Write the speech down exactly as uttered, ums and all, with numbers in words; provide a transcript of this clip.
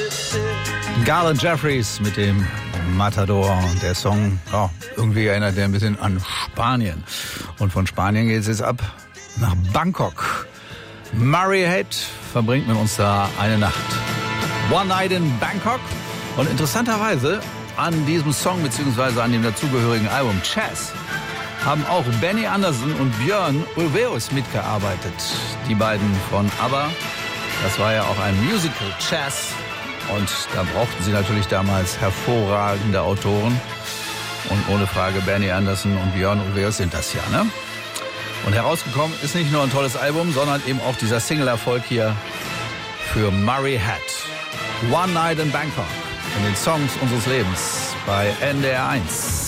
Garland Jeffries mit dem Matador. Und der Song, ja, irgendwie erinnert der ein bisschen an Spanien. Und von Spanien geht es jetzt ab nach Bangkok. Murray Head verbringt mit uns da eine Nacht. One Night in Bangkok. Und interessanterweise an diesem Song bzw. an dem dazugehörigen Album Chess haben auch Benny Andersson und Björn Ulvaeus mitgearbeitet. Die beiden von ABBA. Das war ja auch ein Musical, Chess. Und da brauchten sie natürlich damals hervorragende Autoren. Und ohne Frage, Benny Andersson und Björn Ulvaeus sind das ja, ne? Und herausgekommen ist nicht nur ein tolles Album, sondern eben auch dieser Single-Erfolg hier für Murray Head. One Night in Bangkok. In den Songs unseres Lebens bei N D R eins.